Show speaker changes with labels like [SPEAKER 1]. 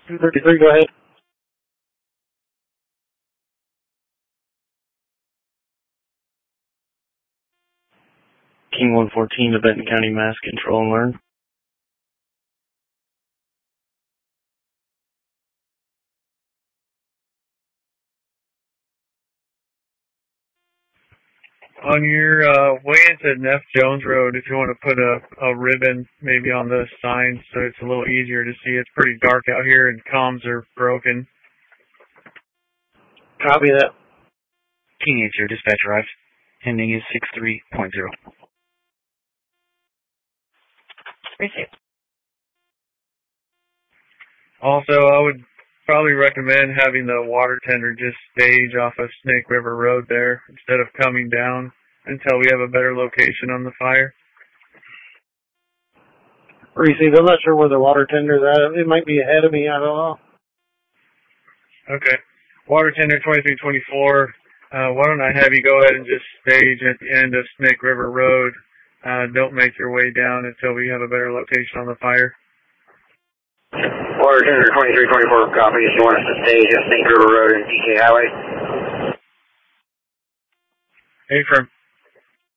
[SPEAKER 1] 233, go ahead. King 114 to Benton County Mass Control and Learn.
[SPEAKER 2] On your way into Neff Jones Road, if you want to put a ribbon maybe on the sign so it's a little easier to see. It's pretty dark out here and comms are broken.
[SPEAKER 1] Copy that.
[SPEAKER 3] King 80, dispatch arrived. Ending is 63.0.
[SPEAKER 4] Receive.
[SPEAKER 2] Also, I would probably recommend having the water tender just stage off of Snake River Road there instead of coming down until we have a better location on the fire.
[SPEAKER 1] Receive. I'm not sure where the water tender's at. It might be ahead of me. I don't know.
[SPEAKER 2] Okay. Water tender 2324. Why don't I have you go ahead and just stage at the end of Snake River Road. Don't make your way down until we have a better location on the fire.
[SPEAKER 5] Water tender 2324, copy. You want us to stage at Snake River Road and PK Highway?
[SPEAKER 2] Affirm.